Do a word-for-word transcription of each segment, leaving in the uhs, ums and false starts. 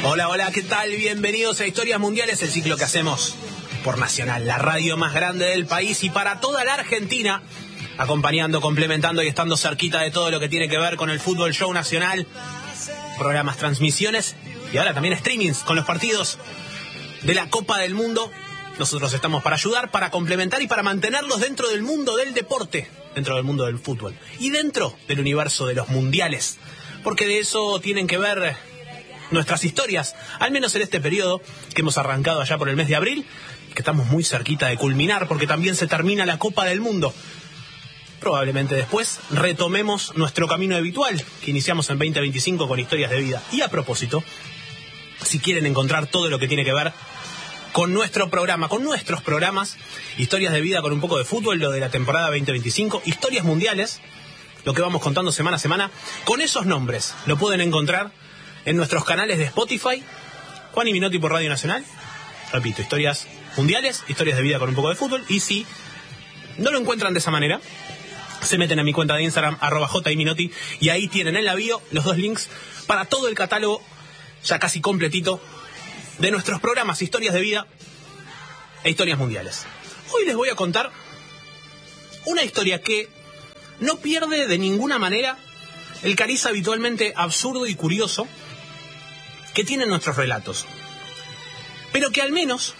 Hola, hola, ¿qué tal? Bienvenidos a Historias Mundiales, el ciclo que hacemos por Nacional, la radio más grande del país y para toda la Argentina, acompañando, complementando y estando cerquita de todo lo que tiene que ver con el fútbol show nacional, programas, transmisiones y ahora también streamings con los partidos de la Copa del Mundo. Nosotros estamos para ayudar, para complementar y para mantenerlos dentro del mundo del deporte, dentro del mundo del fútbol y dentro del universo de los mundiales, porque de eso tienen que ver nuestras historias, al menos en este periodo que hemos arrancado allá por el mes de abril, que estamos muy cerquita de culminar porque también se termina la Copa del Mundo. Probablemente después retomemos nuestro camino habitual que iniciamos en veinte veinticinco con Historias de Vida. Y a propósito, si quieren encontrar todo lo que tiene que ver con nuestro programa, con nuestros programas, Historias de Vida con un poco de fútbol, lo de la temporada veinte veinticinco, Historias Mundiales, lo que vamos contando semana a semana, con esos nombres lo pueden encontrar en nuestros canales de Spotify, Juan y Minotti por Radio Nacional. Repito, Historias Mundiales, Historias de Vida con un poco de fútbol. Y si no lo encuentran de esa manera, se meten a mi cuenta de Instagram, arroba jiminotti, y ahí tienen en la bio los dos links para todo el catálogo ya casi completito de nuestros programas Historias de Vida e Historias Mundiales. Hoy les voy a contar una historia que no pierde de ninguna manera el cariz habitualmente absurdo y curioso que tienen nuestros relatos, pero que al menos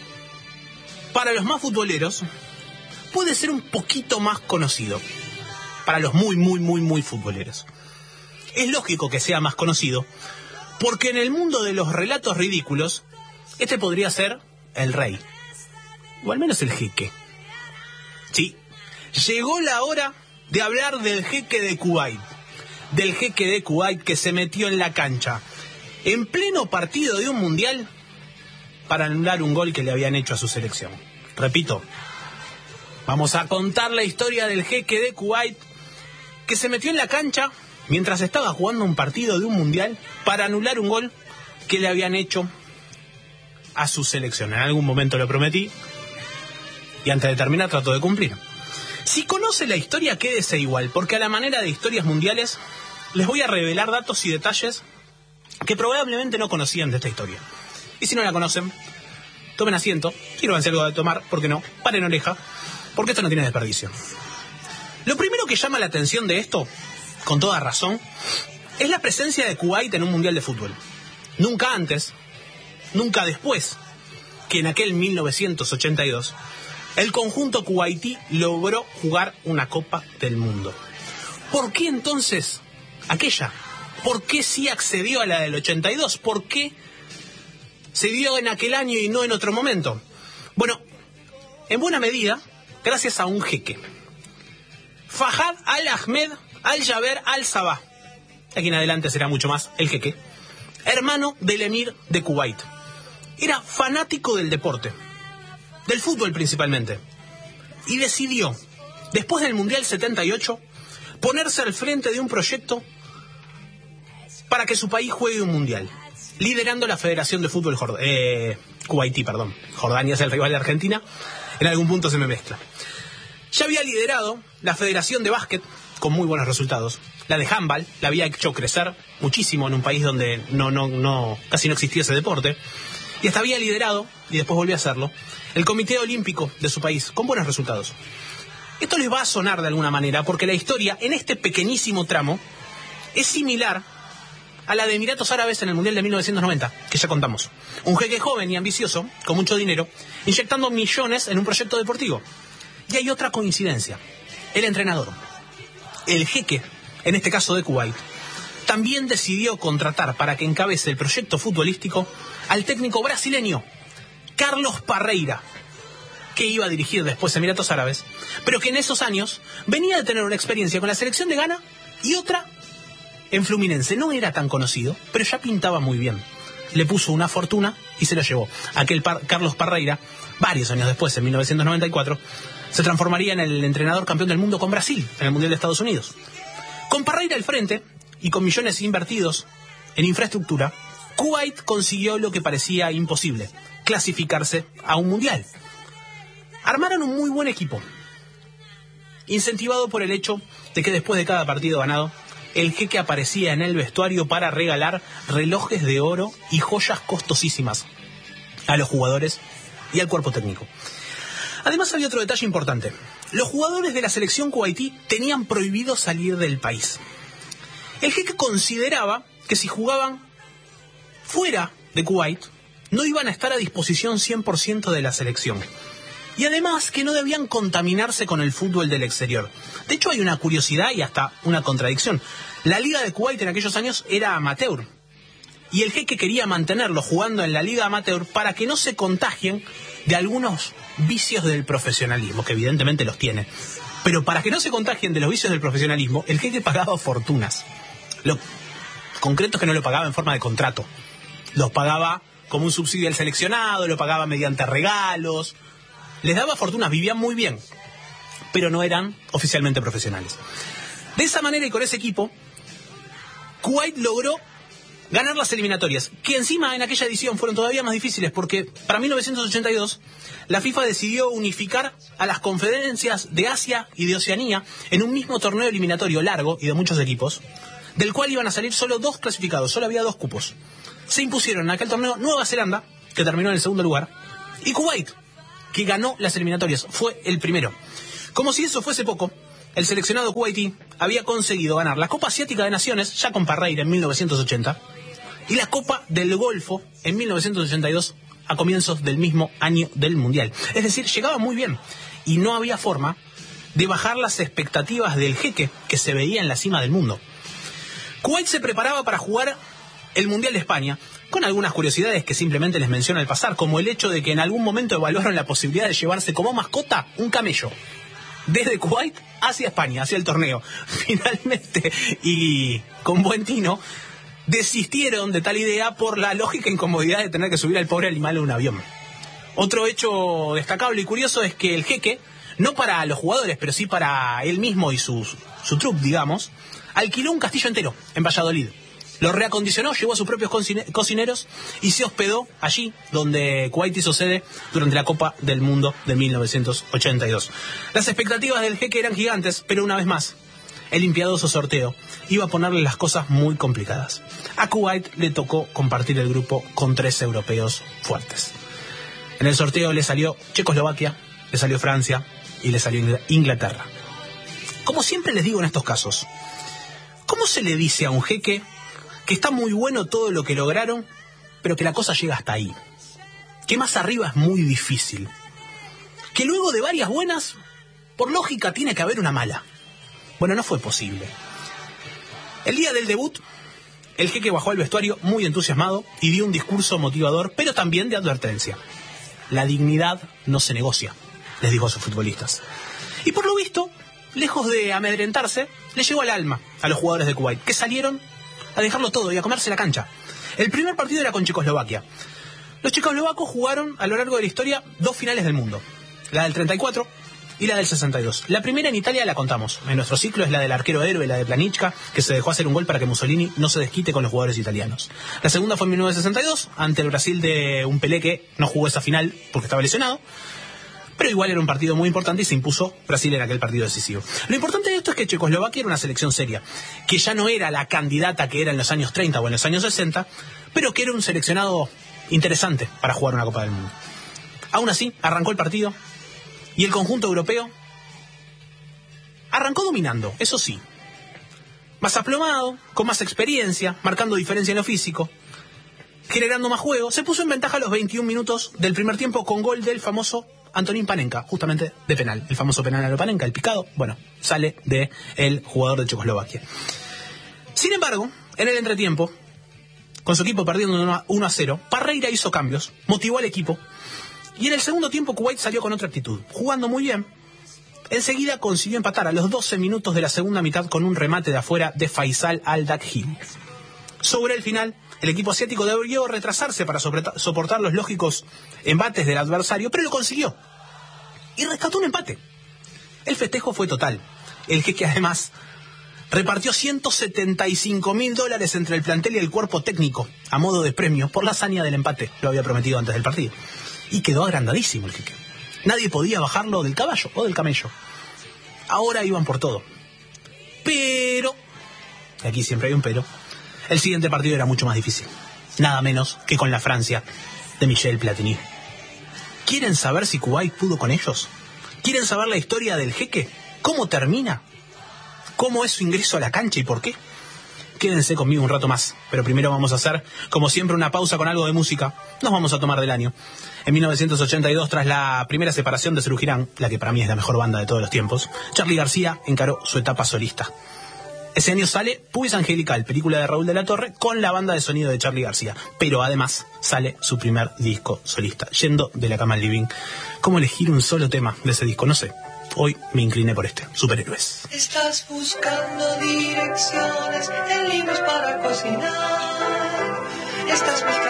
para los más futboleros puede ser un poquito más conocido. Para los muy, muy, muy, muy futboleros es lógico que sea más conocido, porque en el mundo de los relatos ridículos este podría ser el rey, o al menos el jeque. Sí, llegó la hora de hablar del jeque de Kuwait, del jeque de Kuwait que se metió en la cancha en pleno partido de un mundial para anular un gol que le habían hecho a su selección. Repito, vamos a contar la historia del jeque de Kuwait que se metió en la cancha mientras estaba jugando un partido de un mundial para anular un gol que le habían hecho a su selección. En algún momento lo prometí y antes de terminar trato de cumplir. Si conoce la historia, quédese igual, porque a la manera de Historias Mundiales les voy a revelar datos y detalles que probablemente no conocían de esta historia. Y si no la conocen, tomen asiento, sírvanse algo de tomar, ¿por qué no? Paren oreja, porque esto no tiene desperdicio. Lo primero que llama la atención de esto, con toda razón, es la presencia de Kuwait en un mundial de fútbol. Nunca antes, nunca después, que en aquel mil novecientos ochenta y dos, el conjunto kuwaití logró jugar una Copa del Mundo. ¿Por qué entonces aquella? ¿Por qué sí accedió a la del ochenta y dos? ¿Por qué se dio en aquel año y no en otro momento? Bueno, en buena medida, gracias a un jeque. Fahad Al-Ahmed Al-Jaber Al-Sabah, aquí en adelante será mucho más el jeque, hermano del emir de Kuwait. Era fanático del deporte, del fútbol principalmente, y decidió, después del Mundial setenta y ocho, ponerse al frente de un proyecto para que su país juegue un mundial, liderando la Federación de Fútbol Jord- eh, Kuwaití, perdón. Jordania es el rival de Argentina, en algún punto se me mezcla. Ya había liderado la Federación de Básquet con muy buenos resultados. La de handball la había hecho crecer muchísimo en un país donde no, no, no, casi no existía ese deporte. Y hasta había liderado, y después volvió a hacerlo, el Comité Olímpico de su país, con buenos resultados. Esto les va a sonar de alguna manera, porque la historia, en este pequeñísimo tramo, es similar a la de Emiratos Árabes en el Mundial de mil novecientos noventa, que ya contamos. Un jeque joven y ambicioso, con mucho dinero, inyectando millones en un proyecto deportivo. Y hay otra coincidencia. El entrenador, el jeque, en este caso de Kuwait, también decidió contratar para que encabece el proyecto futbolístico al técnico brasileño Carlos Parreira, que iba a dirigir después Emiratos Árabes, pero que en esos años venía de tener una experiencia con la selección de Ghana y otra en Fluminense. No era tan conocido, pero ya pintaba muy bien. Le puso una fortuna y se lo llevó. Aquel Par- Carlos Parreira, varios años después, en mil novecientos noventa y cuatro, se transformaría en el entrenador campeón del mundo con Brasil, en el Mundial de Estados Unidos. Con Parreira al frente, y con millones invertidos en infraestructura, Kuwait consiguió lo que parecía imposible: clasificarse a un mundial. Armaron un muy buen equipo, incentivado por el hecho de que después de cada partido ganado el jeque aparecía en el vestuario para regalar relojes de oro y joyas costosísimas a los jugadores y al cuerpo técnico. Además había otro detalle importante. Los jugadores de la selección kuwaití tenían prohibido salir del país. El jeque consideraba que si jugaban fuera de Kuwait, no iban a estar a disposición cien por ciento de la selección. Y además que no debían contaminarse con el fútbol del exterior. De hecho hay una curiosidad y hasta una contradicción. La liga de Kuwait en aquellos años era amateur. Y el jeque quería mantenerlos jugando en la liga amateur para que no se contagien de algunos vicios del profesionalismo, que evidentemente los tiene. Pero para que no se contagien de los vicios del profesionalismo, el jeque pagaba fortunas. Lo concreto es que no lo pagaba en forma de contrato. Los pagaba como un subsidio al seleccionado, lo pagaba mediante regalos. Les daba fortunas, vivían muy bien, pero no eran oficialmente profesionales. De esa manera y con ese equipo, Kuwait logró ganar las eliminatorias, que encima en aquella edición fueron todavía más difíciles, porque para mil novecientos ochenta y dos la FIFA decidió unificar a las conferencias de Asia y de Oceanía en un mismo torneo eliminatorio largo y de muchos equipos, del cual iban a salir solo dos clasificados, solo había dos cupos. Se impusieron en aquel torneo Nueva Zelanda, que terminó en el segundo lugar, y Kuwait, que ganó las eliminatorias, fue el primero. Como si eso fuese poco, el seleccionado kuwaití había conseguido ganar la Copa Asiática de Naciones, ya con Parreira en mil novecientos ochenta, y la Copa del Golfo en mil novecientos ochenta y dos, a comienzos del mismo año del Mundial. Es decir, llegaba muy bien, y no había forma de bajar las expectativas del jeque que se veía en la cima del mundo. Kuwait se preparaba para jugar el Mundial de España, con algunas curiosidades que simplemente les menciono al pasar, como el hecho de que en algún momento evaluaron la posibilidad de llevarse como mascota un camello desde Kuwait hacia España, hacia el torneo. Finalmente, y con buen tino, desistieron de tal idea por la lógica incomodidad de tener que subir al pobre animal en un avión. Otro hecho destacable y curioso es que el jeque, no para los jugadores, pero sí para él mismo y su, su troupe, digamos, alquiló un castillo entero en Valladolid. Lo reacondicionó, llevó a sus propios cocineros y se hospedó allí donde Kuwait hizo sede durante la Copa del Mundo de mil novecientos ochenta y dos. Las expectativas del jeque eran gigantes, pero una vez más, el impiadoso sorteo iba a ponerle las cosas muy complicadas. A Kuwait le tocó compartir el grupo con tres europeos fuertes. En el sorteo le salió Checoslovaquia, le salió Francia y le salió Inglaterra. Como siempre les digo en estos casos, ¿cómo se le dice a un jeque que está muy bueno todo lo que lograron, pero que la cosa llega hasta ahí? Que más arriba es muy difícil. Que luego de varias buenas, por lógica tiene que haber una mala. Bueno, no fue posible. El día del debut, el jeque bajó al vestuario muy entusiasmado y dio un discurso motivador, pero también de advertencia. La dignidad no se negocia, les dijo a sus futbolistas. Y por lo visto, lejos de amedrentarse, le llegó al alma a los jugadores de Kuwait, que salieron a dejarlo todo y a comerse la cancha. El primer partido era con Checoslovaquia. Los checoslovacos jugaron a lo largo de la historia dos finales del mundo, la del treinta y cuatro y la del sesenta y dos. La primera en Italia la contamos. En nuestro ciclo es la del arquero héroe, la de Planichka, que se dejó hacer un gol para que Mussolini no se desquite con los jugadores italianos. La segunda fue en mil novecientos sesenta y dos, ante el Brasil de un Pelé que no jugó esa final porque estaba lesionado. Pero igual era un partido muy importante y se impuso Brasil en aquel partido decisivo. Lo importante de esto es que Checoslovaquia era una selección seria, que ya no era la candidata que era en los años treinta o en los años sesenta, pero que era un seleccionado interesante para jugar una Copa del Mundo. Aún así, arrancó el partido y el conjunto europeo arrancó dominando, eso sí. Más aplomado, con más experiencia, marcando diferencia en lo físico, generando más juego. Se puso en ventaja a los veintiún minutos del primer tiempo con gol del famoso Antonín Panenka, justamente de penal. El famoso penal a lo Panenka, el picado, bueno, sale de el jugador de Checoslovaquia. Sin embargo, en el entretiempo, con su equipo perdiendo uno a cero, Parreira hizo cambios, motivó al equipo, y en el segundo tiempo Kuwait salió con otra actitud, jugando muy bien. Enseguida consiguió empatar a los doce minutos de la segunda mitad con un remate de afuera de Faisal Al-Dakhil. Sobre el final, el equipo asiático debió retrasarse para soportar los lógicos embates del adversario, pero lo consiguió. Y rescató un empate. El festejo fue total. El jeque además repartió ciento setenta y cinco mil dólares entre el plantel y el cuerpo técnico, a modo de premio por la hazaña del empate. Lo había prometido antes del partido. Y quedó agrandadísimo el jeque. Nadie podía bajarlo del caballo o del camello. Ahora iban por todo. Pero y aquí siempre hay un pero, el siguiente partido era mucho más difícil. Nada menos que con la Francia de Michel Platini. ¿Quieren saber si Kuwait pudo con ellos? ¿Quieren saber la historia del jeque? ¿Cómo termina? ¿Cómo es su ingreso a la cancha y por qué? Quédense conmigo un rato más, pero primero vamos a hacer, como siempre, una pausa con algo de música. Nos vamos a tomar del año. En mil novecientos ochenta y dos, tras la primera separación de Serú Girán, la que para mí es la mejor banda de todos los tiempos, Charly García encaró su etapa solista. Ese año sale Pubis Angelical, película de Raúl de la Torre, con la banda de sonido de Charly García. Pero además sale su primer disco solista, Yendo de la cama al living. ¿Cómo elegir un solo tema de ese disco? No sé. Hoy me incliné por este, Superhéroes. Estás buscando direcciones en libros para cocinar. Estás buscando